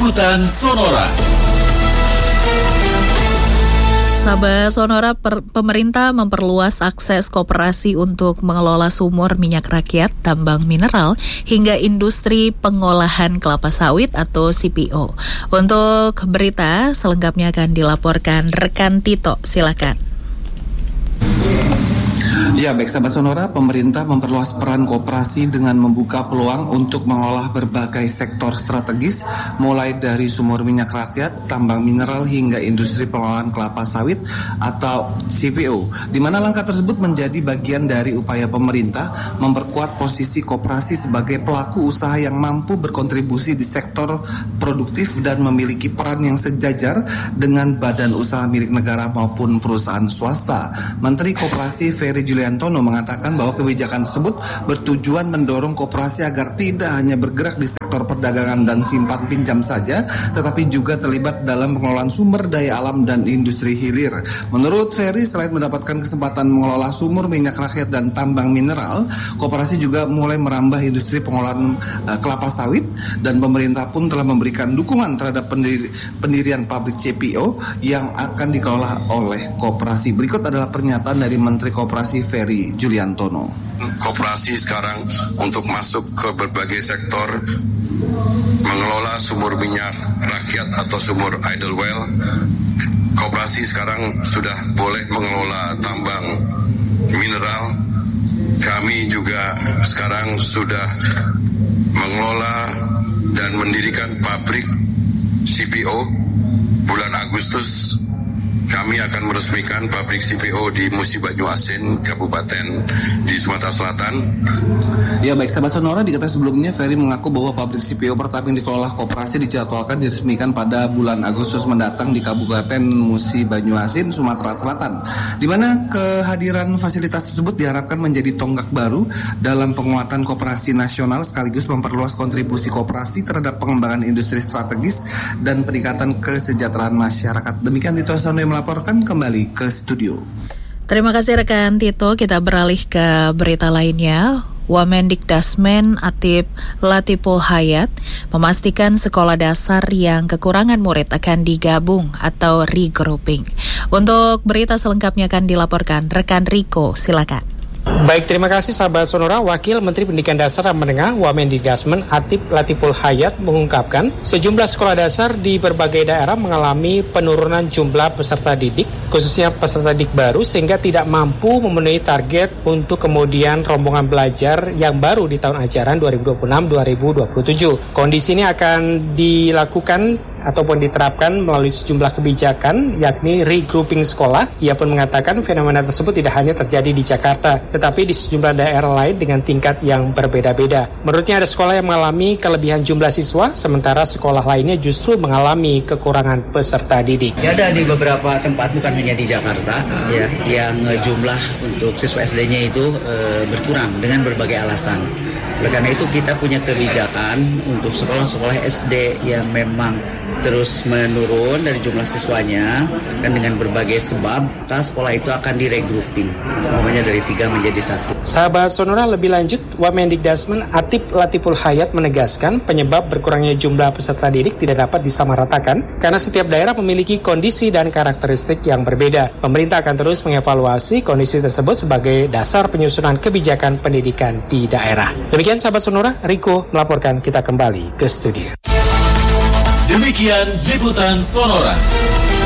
Liputan Sonora. Sahabat Sonora, pemerintah memperluas akses koperasi untuk mengelola sumur minyak rakyat, tambang mineral, hingga industri pengolahan kelapa sawit atau CPO. Untuk berita selengkapnya akan dilaporkan rekan Tito, silakan. Ya, baik sahabat Sonora, pemerintah memperluas peran koperasi dengan membuka peluang untuk mengolah berbagai sektor strategis, mulai dari sumur minyak rakyat, tambang mineral, hingga industri pengolahan kelapa sawit atau CPO, di mana langkah tersebut menjadi bagian dari upaya pemerintah memperkuat posisi koperasi sebagai pelaku usaha yang mampu berkontribusi di sektor produktif dan memiliki peran yang sejajar dengan badan usaha milik negara maupun perusahaan swasta. Menteri Koperasi Ferry Juliantono mengatakan bahwa kebijakan tersebut bertujuan mendorong koperasi agar tidak hanya bergerak di sektor perdagangan dan simpan pinjam saja, tetapi juga terlibat dalam pengelolaan sumber daya alam dan industri hilir. Menurut Ferry, selain mendapatkan kesempatan mengelola sumur minyak rakyat dan tambang mineral, koperasi juga mulai merambah industri pengolahan kelapa sawit, dan pemerintah pun telah memberikan dukungan terhadap pendirian pabrik CPO yang akan dikelola oleh koperasi. Berikut adalah pernyataan dari Menteri Koperasi Ferry Juliantono. Koperasi sekarang untuk masuk ke berbagai sektor, mengelola sumur minyak rakyat atau sumur idle well. Koperasi sekarang sudah boleh mengelola tambang mineral. Kami juga sekarang sudah mengelola dan mendirikan pabrik CPO. Bulan Agustus kami akan meresmikan pabrik CPO di Musi Banyuasin, Kabupaten di Sumatera Selatan. Ya, baik sahabat Sonora, diketahui sebelumnya Ferry mengaku bahwa pabrik CPO pertama yang dikelola koperasi dijadwalkan diresmikan pada bulan Agustus mendatang di Kabupaten Musi Banyuasin, Sumatera Selatan, di mana kehadiran fasilitas tersebut diharapkan menjadi tonggak baru dalam penguatan koperasi nasional sekaligus memperluas kontribusi koperasi terhadap pengembangan industri strategis dan peningkatan kesejahteraan masyarakat. Demikian Tito Sonora melaporkan, kembali ke studio. Terima kasih rekan Tito. Kita beralih ke berita lainnya. Wamendikdasmen Atif Latiful Hayat memastikan sekolah dasar yang kekurangan murid akan digabung atau regrouping. Untuk berita selengkapnya akan dilaporkan rekan Riko, silakan. Baik, terima kasih sahabat Sonora. Wakil Menteri Pendidikan Dasar dan Menengah Wamendikdasmen Atif Latiful Hayat mengungkapkan sejumlah sekolah dasar di berbagai daerah mengalami penurunan jumlah peserta didik, khususnya peserta didik baru, sehingga tidak mampu memenuhi target untuk kemudian rombongan belajar yang baru di tahun ajaran 2026-2027. Kondisi ini akan dilakukan ataupun diterapkan melalui sejumlah kebijakan, yakni regrouping sekolah. Ia pun mengatakan fenomena tersebut tidak hanya terjadi di Jakarta, tetapi di sejumlah daerah lain dengan tingkat yang berbeda-beda. Menurutnya ada sekolah yang mengalami kelebihan jumlah siswa, sementara sekolah lainnya justru mengalami kekurangan peserta didik. Ya, ada di beberapa tempat, bukan hanya di Jakarta, ya, yang jumlah untuk siswa SD-nya itu berkurang dengan berbagai alasan. Oleh karena itu kita punya kebijakan untuk sekolah-sekolah SD yang memang terus menurun dari jumlah siswanya, dan dengan berbagai sebab, maka sekolah itu akan diregrouping, namanya dari 3 menjadi 1. Sahabat Sonora, lebih lanjut, Wamendikdasmen Atif Latiful Hayat menegaskan penyebab berkurangnya jumlah peserta didik tidak dapat disamaratakan karena setiap daerah memiliki kondisi dan karakteristik yang berbeda. Pemerintah akan terus mengevaluasi kondisi tersebut sebagai dasar penyusunan kebijakan pendidikan di daerah. Demikian sahabat Sonora, Riko melaporkan, kita kembali ke studio. Demikian Liputan Sonora.